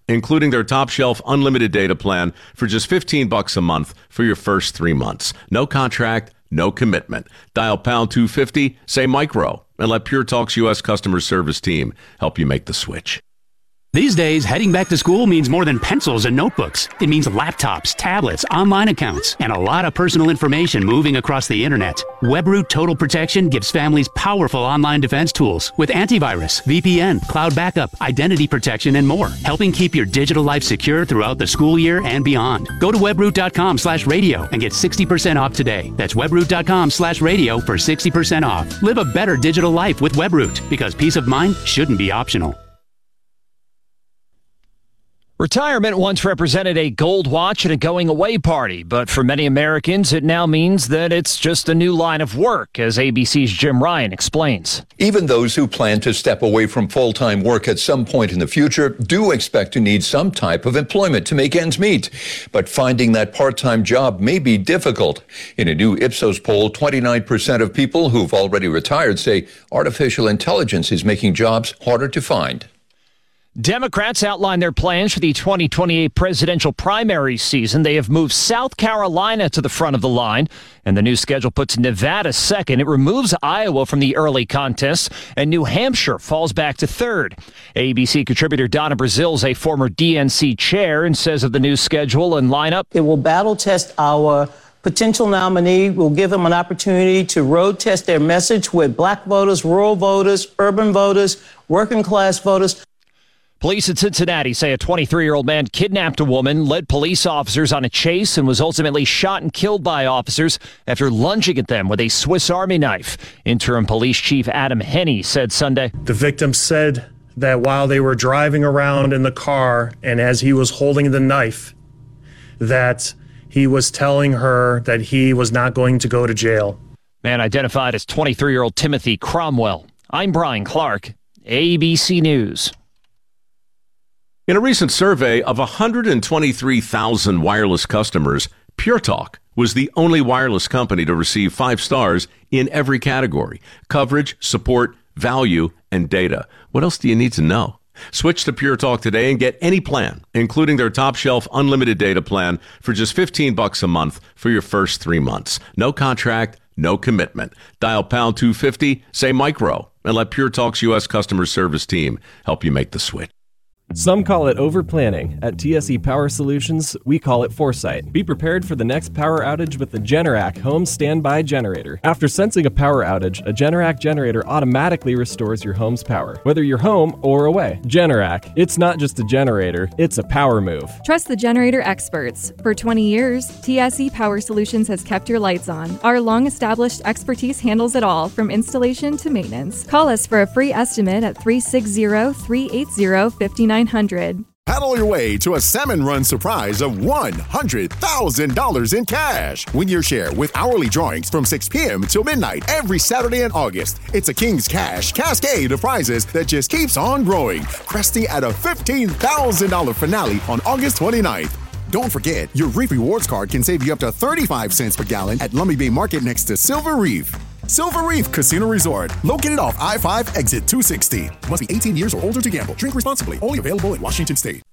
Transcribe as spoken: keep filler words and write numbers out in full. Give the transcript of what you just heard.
including their top shelf unlimited data plan for just fifteen bucks a month for your first three months. No contract, no commitment. Dial pound two fifty, say micro, and let Pure Talk's U S customer service team help you make the switch. These days, heading back to school means more than pencils and notebooks. It means laptops, tablets, online accounts, and a lot of personal information moving across the internet. WebRoot Total Protection gives families powerful online defense tools with antivirus, V P N, cloud backup, identity protection, and more, helping keep your digital life secure throughout the school year and beyond. Go to webroot.com slash radio and get sixty percent off today. That's webroot.com slash radio for sixty percent off. Live a better digital life with WebRoot, because peace of mind shouldn't be optional. Retirement once represented a gold watch and a going-away party, but for many Americans, it now means that it's just a new line of work, as A B C's Jim Ryan explains. Even those who plan to step away from full-time work at some point in the future do expect to need some type of employment to make ends meet. But finding that part-time job may be difficult. In a new Ipsos poll, twenty-nine percent of people who've already retired say artificial intelligence is making jobs harder to find. Democrats outlined their plans for the twenty twenty-eight presidential primary season. They have moved South Carolina to the front of the line, and the new schedule puts Nevada second. It removes Iowa from the early contests, and New Hampshire falls back to third. A B C contributor Donna Brazil is a former D N C chair and says of the new schedule and lineup, it will battle test our potential nominee. Will give them an opportunity to road test their message with black voters, rural voters, urban voters, working class voters. Police in Cincinnati say a twenty-three-year-old man kidnapped a woman, led police officers on a chase, and was ultimately shot and killed by officers after lunging at them with a Swiss Army knife. Interim Police Chief Adam Henney said Sunday, the victim said that while they were driving around in the car and as he was holding the knife, that he was telling her that he was not going to go to jail. Man identified as twenty-three-year-old Timothy Cromwell. I'm Brian Clark, A B C News. In a recent survey of one hundred twenty-three thousand wireless customers, Pure Talk was the only wireless company to receive five stars in every category: coverage, support, value, and data. What else do you need to know? Switch to Pure Talk today and get any plan, including their top shelf unlimited data plan for just fifteen bucks a month for your first three months. No contract, no commitment. Dial pound two fifty, say micro, and let Pure Talk's U S customer service team help you make the switch. Some call it over-planning. At T S E Power Solutions, we call it foresight. Be prepared for the next power outage with the Generac Home Standby Generator. After sensing a power outage, a Generac generator automatically restores your home's power, whether you're home or away. Generac, it's not just a generator, it's a power move. Trust the generator experts. For twenty years, T S E Power Solutions has kept your lights on. Our long-established expertise handles it all, from installation to maintenance. Call us for a free estimate at three six zero, three eight zero, five nine hundred. Paddle your way to a Salmon Run surprise of one hundred thousand dollars in cash. Win your share with hourly drawings from six p.m. till midnight every Saturday in August. It's a King's Cash cascade of prizes that just keeps on growing, cresting at a fifteen thousand dollars finale on August twenty-ninth. Don't forget, your Reef Rewards card can save you up to thirty-five cents per gallon at Lummi Bay Market next to Silver Reef. Silver Reef Casino Resort, located off I five exit two sixty. Must be eighteen years or older to gamble. Drink responsibly. Only available in Washington State.